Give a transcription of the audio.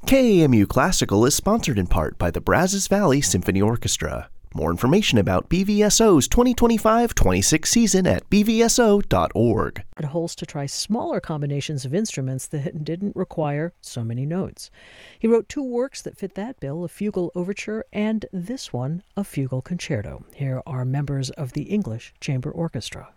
KAMU Classical is sponsored in part by the Brazos Valley Symphony Orchestra. More information about BVSO's 2025-26 season at bvso.org. Holes to try smaller combinations of instruments that didn't require so many notes. He wrote 2 works that fit that bill, a fugal overture and this one, a fugal concerto. Here are members of the English Chamber Orchestra.